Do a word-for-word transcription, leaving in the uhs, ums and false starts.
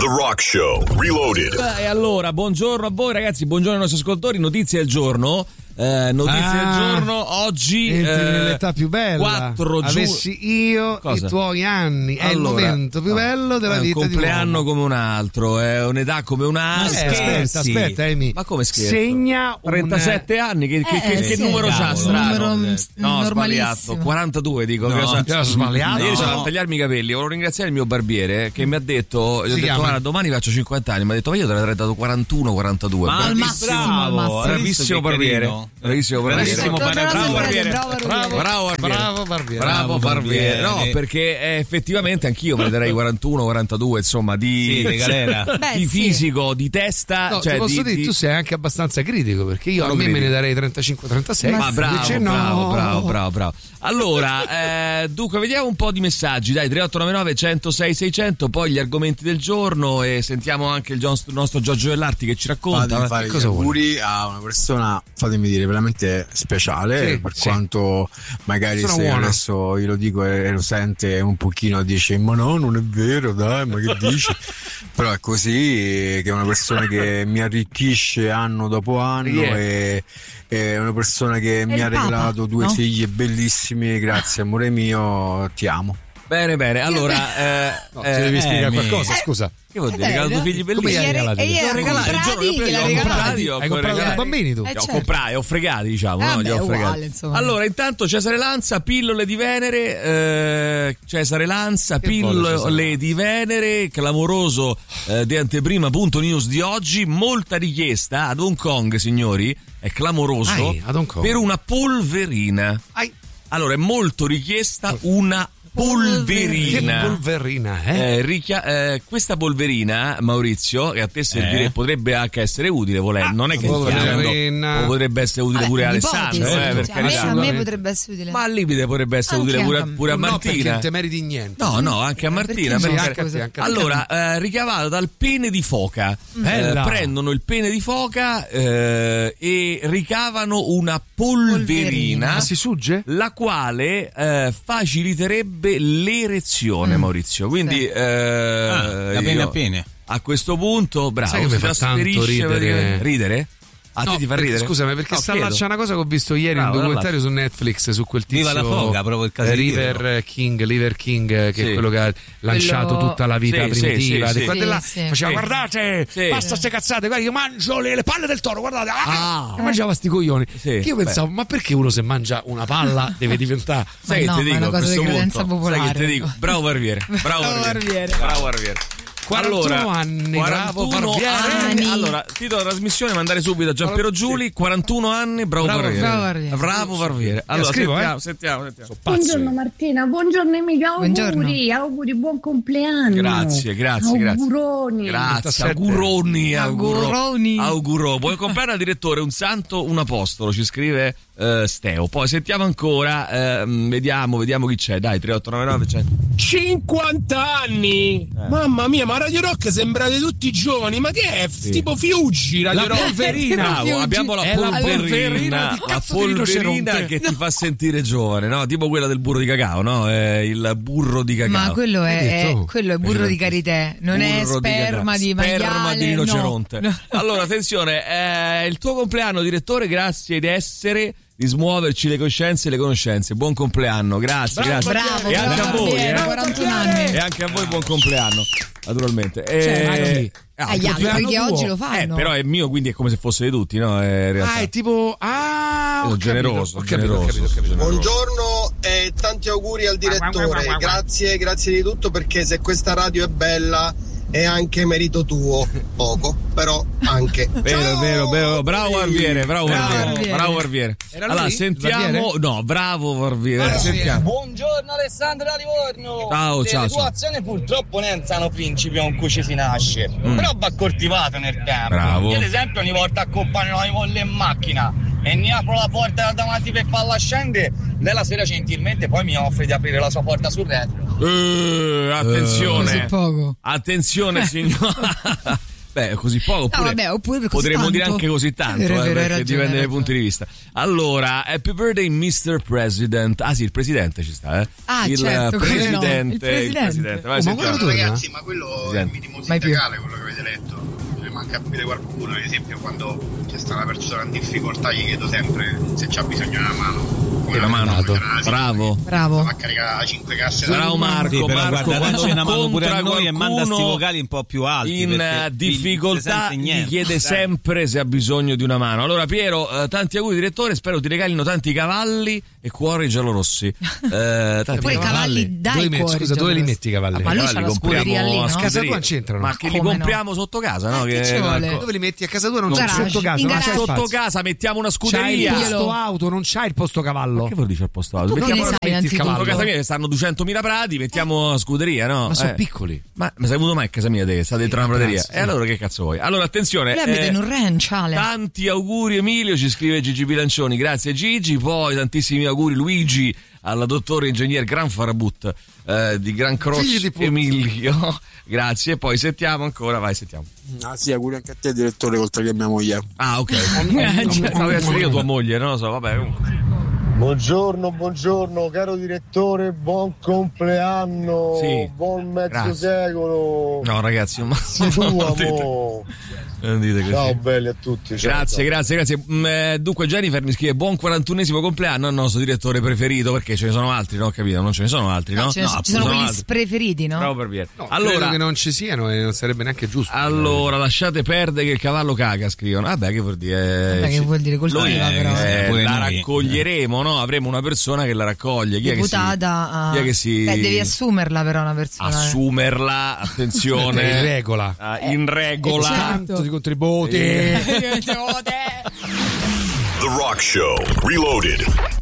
The Rock Show Reloaded. E allora, buongiorno a voi ragazzi, buongiorno ai nostri ascoltatori. Notizie del giorno. Eh, notizie ah, del giorno oggi entri eh, nell'età più bella. quattro giugno. Avessi io Cosa? i tuoi anni, è allora, il momento più no, bello della è vita un di un compleanno uomo. come un altro, è un'età come un'altra. Eh, aspetta, aspetta, Amy. Ma come scherzo? Segna un... trentasette anni, che, che, Eh, che, che sì, numero c'ha cavolo, strano? un numero No, sbagliato. normalissimo. quarantadue dico. No, che so- che ho sbagliato. Ieri No. sono a tagliarmi i capelli, volevo ringraziare il mio barbiere che mi ha detto, gli ho Si detto chiama? guarda, domani faccio cinquanta anni, mi ha detto ma io te l'avrei dato quarantuno quarantadue. Ma al Bravissimo. massimo, al massimo. Bravissimo barbiere. Bravissimo barbiere. Bravissimo Bravo Bravo barbiere. Bravo Bravo, bravo barbiere. Bravo barbiere. Bravo barbiere. No, perché eh, effettivamente anch'io me ne darei quarantuno quarantadue, insomma, di, Sì, di galera. Beh, di sì. fisico, di testa. No, cioè, ti posso di, dire, di... tu sei anche abbastanza critico, perché io Sono a me critico. me ne darei trentacinque trentasei. Ma bravo, invece bravo, no. bravo, bravo, bravo. Allora, eh, dunque, vediamo un po' di messaggi. Dai, tre otto nove nove uno zero sei sei zero zero, poi gli argomenti del giorno e sentiamo anche il gio- nostro Giorgio Vellarti che ci racconta. Fatemi fare Che gli cosa vuoi? auguri a una persona, fatemi dire, veramente speciale, Sì, per sì. quanto magari Sono se buona. adesso io lo dico e lo sente un pochino, dice ma no, non è vero, dai, ma che dici? Però è così, che è una persona che mi arricchisce anno dopo anno Yeah. e è una persona che mi il ha Papa, regalato due no? figlie bellissimi, grazie amore mio, ti amo. Bene, bene. Allora, eh, No, eh, ci devi spiegare mi- qualcosa, scusa. che vuol dire? Eh, Regalato no? figli Come bellissimi. gli hai regalati? E io Li ho ero regalati, il giorno comprati, che gliela li ho regalati. comprati, ho Hai comprato regalati. da bambini tu? Eh, Li ho certo. comprati, ho fregati, diciamo. Eh, no? Li beh, ho uguale, fregati. insomma. Allora, intanto Cesare Lanza, pillole di Venere. eh, Cesare Lanza, Che vuole Cesare pillole Lanza? di Venere. Clamoroso eh, di anteprima, punto news di oggi. Molta richiesta ad Hong Kong, signori. È clamoroso. Ai, ad Hong Kong. Per una polverina. Ai. Allora, è molto richiesta una polverina. Che polverina, eh? Eh, richia- eh, questa polverina, Maurizio, che a te servirebbe, Eh? potrebbe anche essere utile, volendo. Non è che polverina. volendo, o potrebbe essere utile Vabbè, pure a un'ipotesi, Alessandro, eh, cioè, per a, me, carità. a me Assolutamente. potrebbe essere utile. Ma al limite potrebbe essere Anche utile pure, a- pure a No, perché Martina. non te meriti niente. No, no, anche a Martina. Perché Sì, perché- anche a te, anche a te. Allora, eh, ricavato dal pene di foca. Bella. Eh, prendono il pene di foca eh, e ricavano una polverina. Ma si sugge? La quale eh, faciliterebbe l'erezione, Maurizio. Quindi, eh, Ah, da pene io- a pene. a questo punto, bravo, Sai che mi si fa tanto trasferisce ridere? praticamente- ridere? A No, te ti fa perché- ridere? Scusami, perché No, sta chiedo. là c'è una cosa che ho visto ieri, Bravo, un documentario su Netflix su quel tizio. Viva la foga, proprio il caso di River Pietro. King, Liver King, che Sì. è quello che ha lanciato Quello- tutta la vita Sì, sì, primitiva. sì, di sì. quelle Sì, là sì. faceva, Sì. guardate, Sì. basta ste cazzate, guarda, io mangio le, le palle del toro, guardate, ah, Ah. e mangiava sti coglioni. Sì, Che io pensavo, ma perché uno se mangia una palla deve diventare... Sai Ma che no, ti ma è dico una a cosa di questo credenza punto? Sai che popolare. ti dico? Bravo Barbiere. Bravo Bravo Barbiere. Barbiere. Bravo Barbiere. quarantuno Allora, anni, bravo quarantuno Barbiere. anni. Anni. Allora, titolo della trasmissione, mandare subito a Giampiero Sì. Giuli, quarantuno anni, bravo, Bravo, Barbiere. bravo Barbiere. Bravo Barbiere. Allora, scrivo, sentiamo, eh. sentiamo, sentiamo. Buongiorno Martina, buongiorno Emilia, auguri, Buongiorno. auguri, buon compleanno. Grazie, grazie, grazie. Auguroni. Grazie, trentasette. auguroni, auguro, Auguroni. auguro. Buon compleanno direttore, un santo, un apostolo, ci scrive eh, Steo. Poi sentiamo ancora, ehm, vediamo, vediamo chi c'è. Dai, tre otto nove nove cento. cinquanta anni! Mamma mia, ma Radio Rock sembrate tutti giovani, ma che è? Tipo Fiuggi Radio La Rock. polverina. Bravo, abbiamo la È la polverina polverina, di la cazzo di polverina rinoceronte. che ti fa sentire giovane, no? Tipo quella del burro di cacao, no? Eh, il burro di cacao. Ma quello Hai è, è- detto? quello è burro di karité, non è Burro di sperma cacao. di sperma maiale, di rinoceronte. no. No. Allora, attenzione, è il tuo compleanno, direttore, grazie di essere, di smuoverci le coscienze e le conoscenze. Buon compleanno, grazie, Bravo, grazie. Bravo, e anche bravo, a voi, Barbiere, eh. quarantuno anni. E anche a voi buon compleanno, naturalmente. Cioè, Eh, ma così. ah, Agli altri compleanno che tuo. oggi lo eh, fanno. però è mio, quindi è come se fosse di tutti, no? Eh, in realtà. Ah, è tipo... Ah, Sono ho generoso, capito, ho capito, ho generoso, capito, ho capito. generoso. Buongiorno e tanti auguri al direttore, grazie, grazie di tutto, perché se questa radio è bella è anche merito tuo, poco, però anche. Vero, vero, vero, bravo Barbiere, bravo Bravo Barbiere, Barbiere. bravo Barbiere. Era Allora, lui? sentiamo, Barbiere? no, bravo Barbiere, sentiamo. Buongiorno Alessandro da Livorno. Ciao, Le ciao, ciao. situazioni purtroppo non sono principio con cui ci si nasce, però va coltivato nel tempo. Bravo. Io ad esempio ogni volta accompagno la molle in macchina e ne apro la porta da davanti per farla scendere, lei la sera gentilmente poi mi offre di aprire la sua porta sul retro. Eh, attenzione. Così poco. Attenzione signora. Beh, così poco, oppure no, vabbè, oppure così potremmo tanto. dire anche così tanto, È vero, è eh, vero, hai perché ragione, dipende hai dai punti di vista. Allora, Happy Birthday mister President. Ah sì, il presidente ci sta, eh. Ah, il, certo, come no, presidente, il presidente. il presidente. Vai, Oh, ma sentiamo. guarda tu, Ragazzi, ma quello Presidente. è il minimo Mai più. sindacale, quello che avete letto. Cioè, manca a capire qualcuno, ad esempio, quando c'è sta una persona in difficoltà, gli chiedo sempre se c'ha bisogno di una mano. Come Una mano. Bravo. Bravo. Va a caricare cinque casse. Bravo Marco, Sì, però Marco guarda, quando dacci una mano pure a incontra noi e manda sti qualcuno vocali un po' più alti. in perché eh, difficoltà non si gli sente niente. chiede Dai. sempre se ha bisogno di una mano. Allora Piero, eh, tanti auguri direttore, spero ti regalino tanti cavalli e cuori giallorossi. Eh, tanti Pure i cavalli dai dove, met- cuori, scusa, dove li giallorossi. metti i cavalli? Ma lui cavalli c'ha la compriamo scuderia lì, a no? Casa scuderia. tua c'entrano. Ma che li Come no? compriamo sotto casa, no? Eh, che ci vuole? ecco. Dove li metti? A casa tua non In c'è garage, sotto casa, in non c'è garage. Sotto spazio. casa mettiamo una C'hai il scuderia. posto auto, non c'hai il posto cavallo. Che vuol dire il posto auto? Tu Mettiamo che ne una sai, metti il innanzitutto? sotto cavallo. casa mia che stanno duecentomila prati, mettiamo una scuderia, no? Ma sono Eh. piccoli. Ma mi sei venuto mai a casa mia te che sta dentro una prateria? grazie, E allora che cazzo vuoi? Allora attenzione, Lei abita eh, in un ranch, Ale. tanti auguri Emilio, ci scrive Gigi Bilancioni, grazie Gigi, poi tantissimi auguri Luigi alla dottore ingegner Gran Farabut eh, di Gran Figli Cross di puttana. Emilio, grazie, poi sentiamo ancora, vai sentiamo. Ah sì, auguri anche a te direttore, oltre che a mia moglie. Ah ok, pensavo di essere io tua moglie, non lo so, vabbè comunque. Buongiorno, buongiorno, caro direttore, buon compleanno, Sì, buon mezzo grazie. secolo. No ragazzi, ma Si tua, non dite- mo. non dite così. Ciao belli a tutti. ciao, Grazie, ciao. grazie, grazie. Mm, eh, dunque Jennifer mi scrive buon quarantunesimo compleanno al nostro direttore preferito, perché ce ne sono altri, no? Ho capito? Non ce ne sono altri, no? No, ce ne- No, ci sono appunto, quelli altri. preferiti, no? Bravo per via. No, allora, credo che non ci siano e non sarebbe neanche giusto. allora lasciate perdere che il cavallo caga, scrivono. Vabbè, che vuol dire? Vabbè, che vuol dire coltiva, Noi, però. eh, Pure la noi. raccoglieremo, no? Avremo una persona che la raccoglie. Chi è che si- Deputata a... chi è che si Beh, devi assumerla però una persona. eh. assumerla, attenzione. in regola. Ah, in regola. certo. Tanto di contributi. Eh. The Rock Show Reloaded.